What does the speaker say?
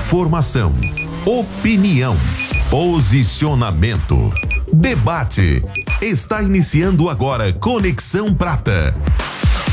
Informação, opinião, posicionamento, debate. Está iniciando agora Conexão Prata.